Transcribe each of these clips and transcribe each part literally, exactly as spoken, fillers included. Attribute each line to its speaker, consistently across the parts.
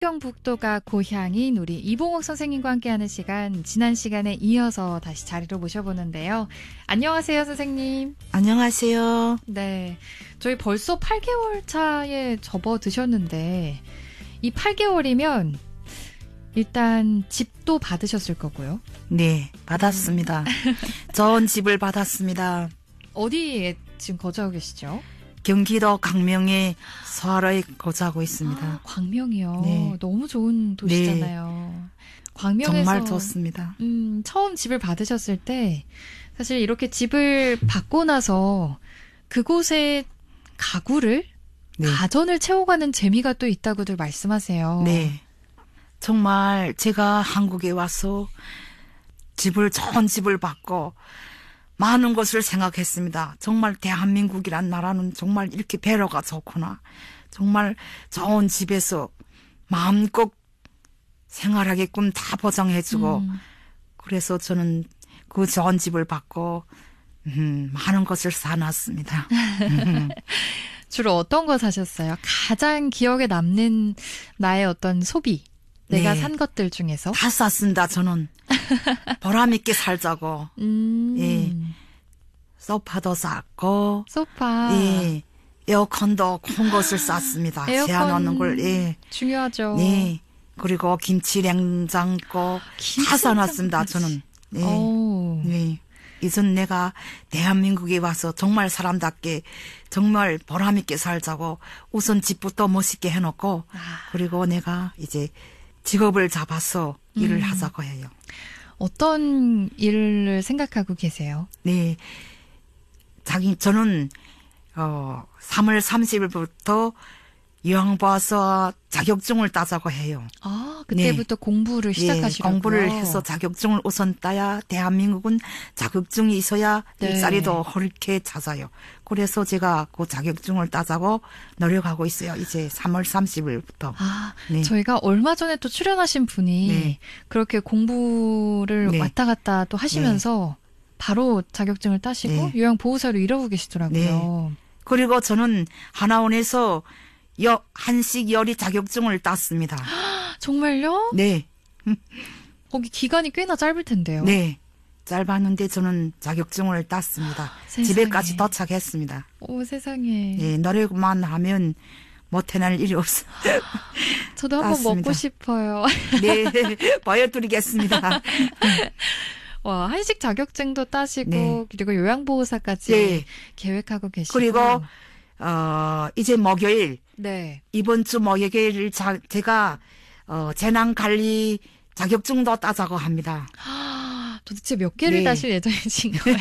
Speaker 1: 경북도가 고향인 우리 이봉옥 선생님과 함께하는 시간, 지난 시간에 이어서 다시 자리로 모셔보는데요. 안녕하세요, 선생님.
Speaker 2: 안녕하세요.
Speaker 1: 네, 저희 벌써 팔 개월 차에 접어드셨는데 이 팔 개월이면 일단 집도 받으셨을 거고요.
Speaker 2: 네, 받았습니다. 좋은 집을 받았습니다.
Speaker 1: 어디에 지금 거주하고 계시죠?
Speaker 2: 경기도 광명에 서하로에 거주하고 있습니다.
Speaker 1: 아, 광명이요.
Speaker 2: 네.
Speaker 1: 너무 좋은 도시잖아요. 네. 광명에서
Speaker 2: 정말 좋습니다.
Speaker 1: 음, 처음 집을 받으셨을 때 사실 이렇게 집을 받고 나서 그곳에 가구를 네. 가전을 채워가는 재미가 또 있다고들 말씀하세요.
Speaker 2: 네. 정말 제가 한국에 와서 집을 좋은 집을 받고 많은 것을 생각했습니다. 정말 대한민국이란 나라는 정말 이렇게 배려가 좋구나. 정말 좋은 집에서 마음껏 생활하게끔 다 보장해주고 음. 그래서 저는 그 좋은 집을 받고 음, 많은 것을 사놨습니다.
Speaker 1: 주로 어떤 거 사셨어요? 가장 기억에 남는 나의 어떤 소비, 내가
Speaker 2: 네.
Speaker 1: 산 것들 중에서?
Speaker 2: 다 샀습니다. 저는 보람 있게 살자고.
Speaker 1: 음.
Speaker 2: 예. 소파도 샀고.
Speaker 1: 소파.
Speaker 2: 예. 에어컨도 큰 것을 샀습니다. 세워놓는 걸. 예.
Speaker 1: 중요하죠.
Speaker 2: 네. 그리고 김치 냉장고 김치 다 사놨습니다. 저는. 네. 네. 이전 내가 대한민국에 와서 정말 사람답게 정말 보람 있게 살자고 우선 집부터 멋있게 해놓고 아. 그리고 내가 이제 직업을 잡아서 음. 일을 하자고 해요.
Speaker 1: 어떤 일을 생각하고 계세요?
Speaker 2: 네. 자기, 저는, 어, 삼월 삼십일부터 유학와서 자격증을 따자고 해요.
Speaker 1: 아, 그때부터 네. 공부를 시작하시려고요?
Speaker 2: 네, 공부를 해서 자격증을 우선 따야 대한민국은 자격증이 있어야 네. 일자리도 그렇게 찾아요. 그래서 제가 그 자격증을 따자고 노력하고 있어요. 이제 삼월 삼십일부터.
Speaker 1: 아, 네. 저희가 얼마 전에 또 출연하신 분이 네. 그렇게 공부를 네. 왔다 갔다 또 하시면서 네. 바로 자격증을 따시고 네. 요양보호사로 일하고 계시더라고요.
Speaker 2: 네. 그리고 저는 하나원에서 여, 한식 요리 자격증을 땄습니다.
Speaker 1: 정말요?
Speaker 2: 네.
Speaker 1: 거기 기간이 꽤나 짧을 텐데요.
Speaker 2: 네. 짧았는데 저는 자격증을 땄습니다.
Speaker 1: 세상에.
Speaker 2: 집에까지 도착했습니다.
Speaker 1: 오, 세상에.
Speaker 2: 네, 노력만 하면 못 해낼 일이 없어요.
Speaker 1: 저도 한번 땄습니다. 먹고 싶어요.
Speaker 2: 네, 보여드리겠습니다.
Speaker 1: 와, 한식 자격증도 따시고 네. 그리고 요양보호사까지 네. 계획하고 계시고.
Speaker 2: 그리고 어, 이제 목요일.
Speaker 1: 네.
Speaker 2: 이번 주 목요일 자, 제가 어, 재난관리 자격증도 따자고 합니다.
Speaker 1: 아, 도대체 몇 개를 네. 따실 예정이신 거예요?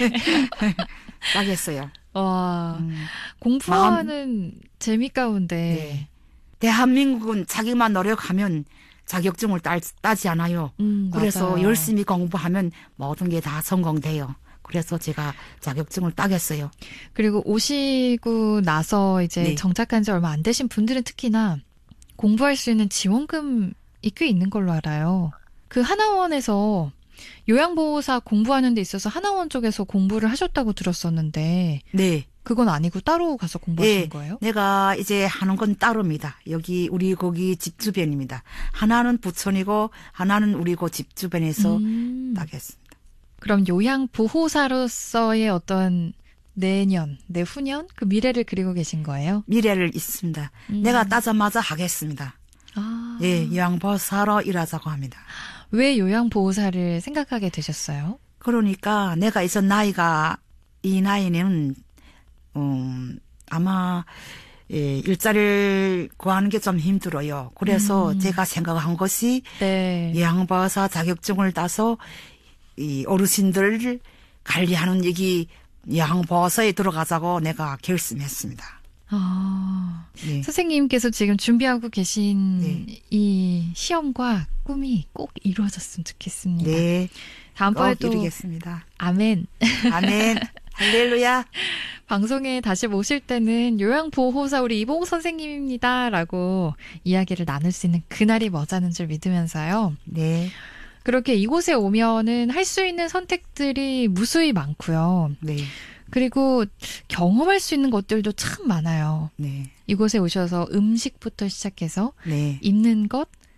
Speaker 2: 따겠어요.
Speaker 1: 와, 음, 공부하는 마음, 재미 가운데.
Speaker 2: 네. 대한민국은 자기만 노력하면 자격증을 따, 따지 않아요.
Speaker 1: 음,
Speaker 2: 그래서
Speaker 1: 맞아요.
Speaker 2: 열심히 공부하면 모든 게 다 성공돼요. 그래서 제가 자격증을 따겠어요.
Speaker 1: 그리고 오시고 나서 이제 네. 정착한 지 얼마 안 되신 분들은 특히나 공부할 수 있는 지원금이 꽤 있는 걸로 알아요. 그 하나원에서 요양보호사 공부하는 데 있어서 하나원 쪽에서 공부를 하셨다고 들었었는데
Speaker 2: 네.
Speaker 1: 그건 아니고 따로 가서 공부하신
Speaker 2: 네,
Speaker 1: 거예요?
Speaker 2: 내가 이제 하는 건 따로입니다. 여기 우리 거기 집 주변입니다. 하나는 부천이고 하나는 우리 그 집 주변에서 음. 따겠습니다.
Speaker 1: 그럼 요양보호사로서의 어떤 내년, 내후년 그 미래를 그리고 계신 거예요?
Speaker 2: 미래를 있습니다. 음. 내가 따자마자 하겠습니다.
Speaker 1: 아.
Speaker 2: 예, 요양보호사로 일하자고 합니다.
Speaker 1: 왜 요양보호사를 생각하게 되셨어요?
Speaker 2: 그러니까 내가 이제 나이가 이 나이는 음, 아마 예, 일자리를 구하는 게 좀 힘들어요. 그래서 음. 제가 생각한 것이
Speaker 1: 네.
Speaker 2: 요양보호사 자격증을 따서 이 어르신들을 관리하는 여기 요양보호사에 들어가자고 내가 결심했습니다.
Speaker 1: 아, 네. 선생님께서 지금 준비하고 계신 네. 이 시험과 꿈이 꼭 이루어졌으면 좋겠습니다.
Speaker 2: 네.
Speaker 1: 다음번에도
Speaker 2: 이루겠습니다.
Speaker 1: 아멘.
Speaker 2: 아멘. 할렐루야.
Speaker 1: 방송에 다시 모실 때는 요양보호사 우리 이봉 선생님입니다라고 이야기를 나눌 수 있는 그날이 머지않은 줄 믿으면서요.
Speaker 2: 네.
Speaker 1: 그렇게 이곳에 오면은 할 수 있는 선택들이 무수히 많고요.
Speaker 2: 네.
Speaker 1: 그리고 경험할 수 있는 것들도 참 많아요.
Speaker 2: 네.
Speaker 1: 이곳에 오셔서 음식부터 시작해서
Speaker 2: 네.
Speaker 1: 입는 것,